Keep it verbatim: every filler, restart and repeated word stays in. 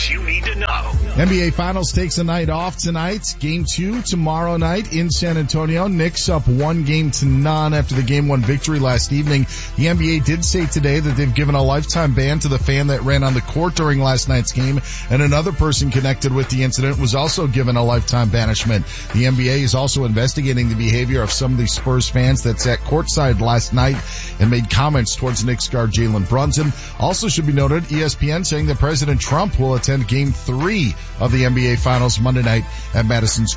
what you need to know. N B A Finals takes a night off tonight. Game two tomorrow night in San Antonio. Knicks up one game to none after the game one victory last evening. The N B A did say today that they've given a lifetime ban to the fan that ran on the court during last night's game, and another person connected with the incident was also given a lifetime banishment. The N B A is also investigating the behavior of some of the Spurs fans that sat courtside last night and made comments towards Knicks guard Jalen Brunson. Also should be noted, E S P N saying that President Trump will attend game three of the N B A Finals Monday night at Madison Square